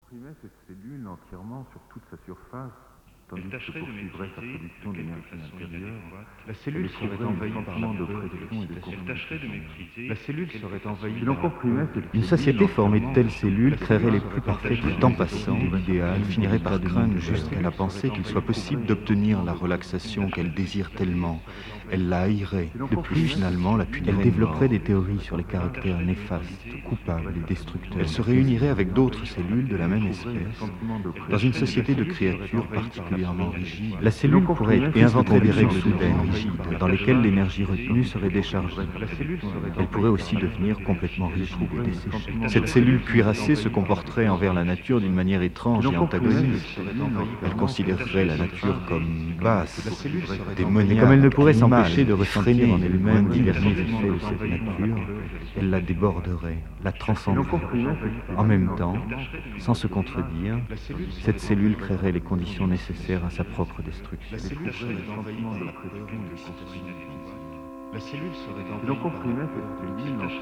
comprimait cette cellule entièrement sur toute sa surface, tandis Elle que se tâcherait de poursuivrait sa m'épuiser production de quelque d'énergie façon intérieure. inadéquate. La cellule serait envahie par la de peur de pression et de l'excitation. Elle tâcherait de mépriser La cellule de quelque serait façon envahie Si l'on par la comprimait peur. cette Une cellule société formée de entièrement telles sur cellules toute sa créerait les surface, plus parfaites temps passants de l'idéal, finirait par craindre jusqu'à la pensée qu'il soit possible d'obtenir la relaxation qu'elle désire tellement. Elle la haïrait, de plus finalement la punirait. Elle développerait des théories sur les caractères néfastes, coupables et destructeurs. Elle se réunirait avec d'autres cellules de la même espèce, dans une société de créatures particulièrement rigides. La cellule pourrait et inventerait des règles soudaines, rigides, dans lesquelles l'énergie retenue serait déchargée. Elle pourrait aussi devenir complètement rigide et desséchée. Cette cellule cuirassée se comporterait envers la nature d'une manière étrange et antagoniste. Elle considérerait la nature comme basse, démoniaque. Et comme elle ne pourrait s'empêcher de ressentir en elle-même les derniers effets de cette nature, elle la déborderait, la transcenderait. En même temps, sans se contredire, cette cellule créerait les conditions nécessaires à sa propre destruction. La cellule serait envahie par la peur de l'excitation inadéquate. La cellule serait Si l'on envahie par comprimait la cette peur de cellule l'excitation